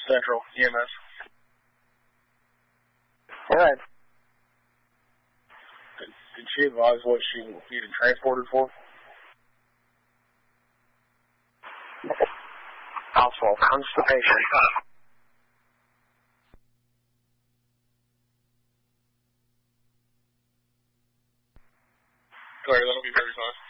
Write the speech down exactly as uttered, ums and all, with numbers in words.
Central, E M S. All right. Did, did she advise what she needed transported for? Oswald, constipation. Sorry, that'll be very fast.